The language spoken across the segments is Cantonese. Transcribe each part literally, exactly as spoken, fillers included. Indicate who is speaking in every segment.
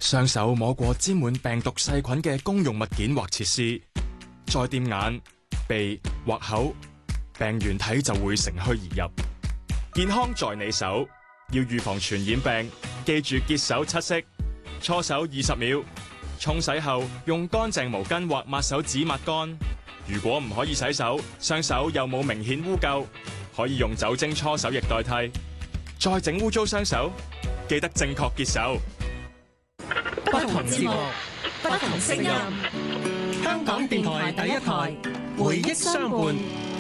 Speaker 1: 雙手摸過沾滿病毒細菌嘅公用物件或設施，再掂眼、鼻或口，病原體就會乘虛而入。健康在你手，要預防傳染病，記住潔手七式：搓手二十秒，沖洗後用乾淨毛巾或抹手紙抹乾。如果唔可以洗手，雙手又冇明顯污垢，可以用酒精搓手液代替。再整污糟雙手，記得正確潔手。
Speaker 2: 不同節目，不同聲音。香港電台第一台，回憶相伴。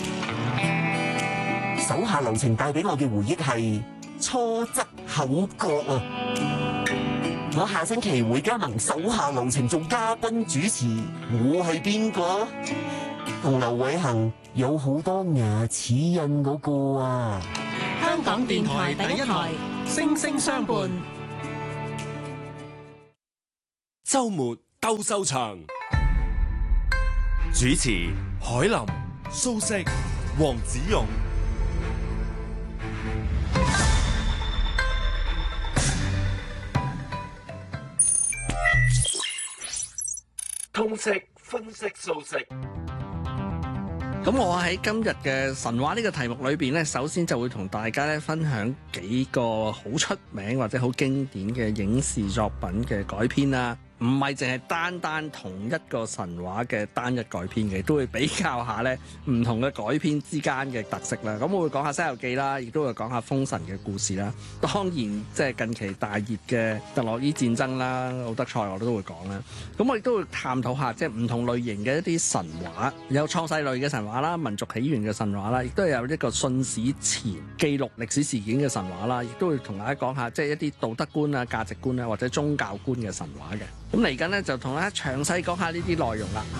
Speaker 3: 手下留情帶俾我嘅回憶係初則口角啊！我下星期會加盟手下留情做嘉賓主持，我係邊個？同劉偉恒有好多牙齒印嗰個啊！
Speaker 2: 香港電台第一台，聲聲相伴。
Speaker 4: 週末鬥獸場，主持海林、蘇軾、黃子勇。
Speaker 3: 通識分析蘇軾。
Speaker 5: 咁我喺今日嘅神話呢個題目裏邊咧，首先就會同大家咧分享幾個好出名或者好經典嘅影視作品嘅改編啦。唔係淨係單單同一個神話嘅單一改編嘅，都會比較下咧唔同嘅改編之間嘅特色啦。咁我會講下《西遊記》啦，亦都會講下《封神》嘅故事啦。當然，即係近期大熱嘅特洛伊戰爭啦、奧德賽我都會講啦。咁我亦都會探討下即係唔同類型嘅一啲神話，有創世類嘅神話啦、民族起源嘅神話啦，亦都有一個信史前記錄歷史事件嘅神話啦，亦都會同大家講下即係一啲道德觀啊、價值觀啊或者宗教觀嘅神話嘅。咁嚟緊咧就同大家詳細講下呢啲內容啦。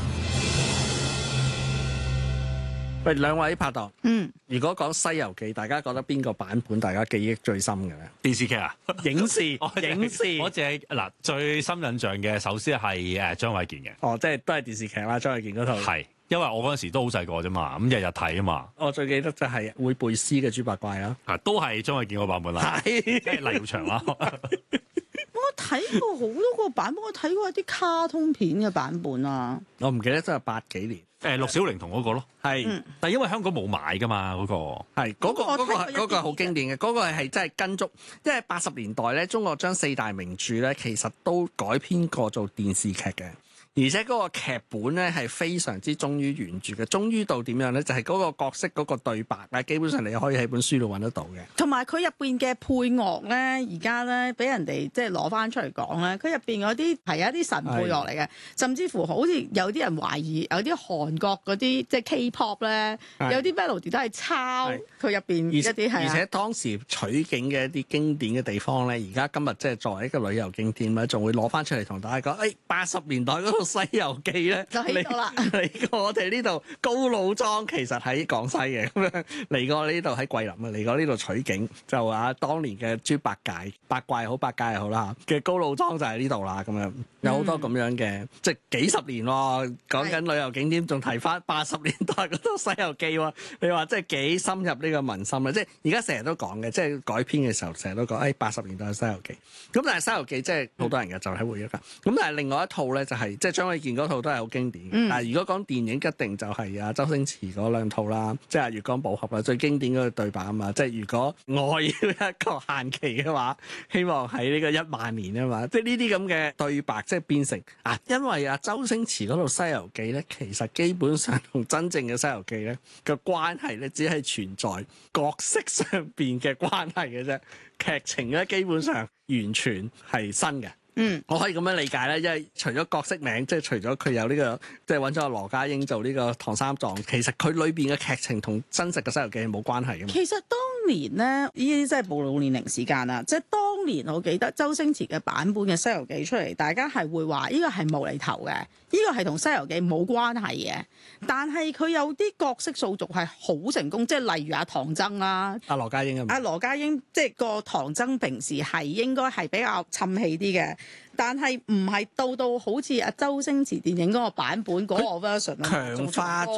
Speaker 5: 喂，兩位拍檔，嗯，如果講《西遊記》，大家覺得邊個版本大家記憶最深嘅咧？
Speaker 6: 電視劇啊，
Speaker 5: 影視，影視，
Speaker 6: 我淨係嗱最深印象嘅，首先係誒張衛健嘅。
Speaker 5: 哦，即係都係電視劇啦，張衛健嗰套。
Speaker 6: 係，因為我嗰陣時都好細個啫嘛，咁日日睇啊嘛。
Speaker 5: 我最記得就係會背詩嘅豬八怪啦，
Speaker 6: 啊，都係張衛健個版本啦，
Speaker 5: 係
Speaker 6: 即係黎耀祥啦。
Speaker 7: 我睇過好多個版本，我睇過一啲卡通片嘅版本啊。
Speaker 5: 我唔記得真係八幾年。
Speaker 6: 誒，陸小玲同嗰個咯，
Speaker 5: 係，
Speaker 7: 嗯、
Speaker 6: 但係因為香港冇買噶嘛，嗰、嗰個
Speaker 5: 係嗰、嗰個嗰、嗰個嗰、嗰個好經典嘅，嗰、嗰個係真係跟足，因為八十年代咧，中國將四大名著咧，其實都改編過做電視劇嘅。而且嗰個劇本咧係非常之忠於原著嘅，忠於到點樣咧？就係、是、嗰個角色嗰個對白咧，基本上你可以喺本書度揾得到嘅。
Speaker 7: 同埋佢入邊嘅配樂咧，而家咧俾人哋即係攞翻出嚟講咧，佢入邊嗰啲係一啲神配樂嚟嘅，甚至乎好似有啲人懷疑有啲韓國嗰啲即係 K-pop 咧，有啲 melody 都係抄佢入邊一啲係。
Speaker 5: 而且當時取景嘅一啲經典嘅地方咧，而家今日即係作為一個旅遊景點咧，仲會攞翻出嚟同大家講，誒八十年代嗰度。《西遊記》咧
Speaker 7: 就喺度啦，
Speaker 5: 嚟過我哋呢度高老莊，其實喺廣西嘅咁樣嚟過呢度喺桂林啊，嚟過呢度取景就話當年嘅豬八戒、八怪好、八戒又好啦嘅高老莊就喺呢度啦，咁樣有好多咁樣嘅、嗯，即係幾十年喎，講緊旅遊景點，仲提翻八十年代嗰套《西遊記》喎，你話即係幾深入呢個民心啊！即係而家成日都講嘅，即係改編嘅時候成日都講，誒八十年代嘅《西遊記》，咁但係《西遊記》即係好多人嘅就喺回憶㗎，咁但係另外一套咧就係、是、即係。張衛健嗰套都係好經典，嗯、但係如果講電影，一定就係啊周星馳嗰兩套啦，即係《月光寶盒》啦，最經典嗰個對白啊嘛，即係如果我要一個限期嘅話，希望喺呢個一萬年啊嘛，即係呢啲咁嘅對白，即係變成啊，因為啊周星馳嗰套《西遊記》咧，其實基本上同真正嘅《西遊記》咧嘅關係咧，只係存在角色上邊嘅關係嘅啫，劇情咧基本上完全係新嘅。嗯，我可以咁樣理解咧，因為除咗角色名，即係除咗佢有呢、這個，即係揾咗阿羅家英做呢個唐三藏，其實佢裏邊嘅劇情同真實嘅《西遊記》係冇關係嘅嘛。
Speaker 7: 其實當年咧，呢啲真係暴露年齡時間啦，即係當年我記得周星馳嘅版本嘅《西遊記》出嚟，大家係會話呢個係無厘頭嘅，呢、這個係同《西遊記》冇關係嘅。但係佢有啲角色塑造係好成功，即係例如阿唐僧啦，
Speaker 5: 阿羅家英啊，
Speaker 7: 阿羅家英即係個唐僧平時係應該係比較沉氣啲嘅。但係唔係到到好似阿周星馳電影嗰個版本嗰個 version
Speaker 5: 強化咗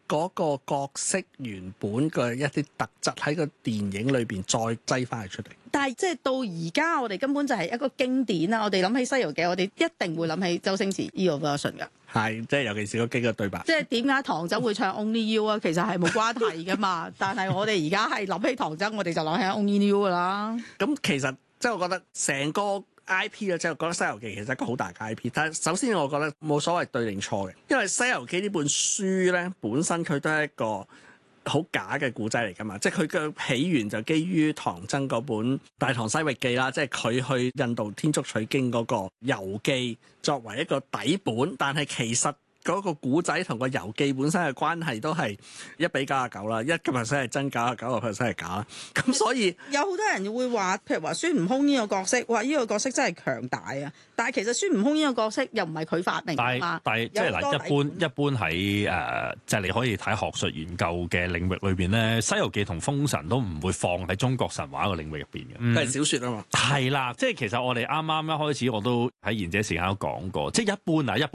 Speaker 5: 嗰個角色原本嘅一啲特質喺個電影裏邊再擠翻佢出嚟。
Speaker 7: 但係即係到而家，我哋根本就係一個經典啦。我哋諗起《西遊記》，我哋一定會諗起周星馳呢個 version 㗎。
Speaker 5: 係，即係尤其是嗰幾個對白。
Speaker 7: 即係點解唐僧會唱 Only You 啊？其實係冇關係㗎嘛。但係我哋而家係諗起唐僧，我哋就諗起 Only You 㗎啦。
Speaker 5: 咁其實即係我覺得成個 I P 咧，即係覺得《西遊記》其實係一個好大嘅 I P。但係首先我覺得冇所謂對定錯嘅，因為《西遊記》呢本書咧本身佢都係一個好假嘅古仔嚟㗎嘛，即係佢嘅起源就基於唐僧嗰本《大唐西域記》啦，即係佢去印度天竺取經嗰個遊記作為一個底本，但係其實嗰個古仔同個遊記本身嘅關係都係一比九十九啦，一個 percent 係真，九十九個 percent 係假啦。咁所以
Speaker 7: 有好多人會話，譬如話孫悟空呢個角色，話呢個角色真係強大啊！但係其實孫悟空呢個角色又唔係佢發明㗎嘛。
Speaker 6: 但係即係嗱，一般一般喺誒，即係你可以睇學術研究嘅領域裏邊咧，《西遊記》同《封神》都唔會放喺中國神話個領域入邊嘅，
Speaker 5: 都係小説啊嘛。
Speaker 6: 係啦，即係其實我哋啱啱一開始我都喺賢者時間都講過，即係一般啊，一般。